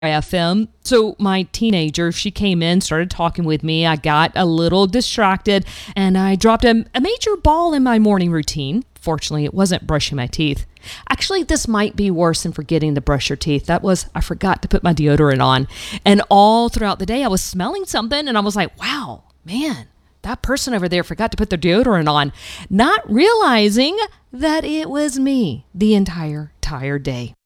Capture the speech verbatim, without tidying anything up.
F M. So my teenager, she came in, started talking with me. I got a little distracted and I dropped a, a major ball in my morning routine. Fortunately, it wasn't brushing my teeth. Actually, this might be worse than forgetting to brush your teeth. That was, I forgot to put my deodorant on. And all throughout the day, I was smelling something and I was like, wow, man, that person over there forgot to put their deodorant on, not realizing that it was me the entire, entire day.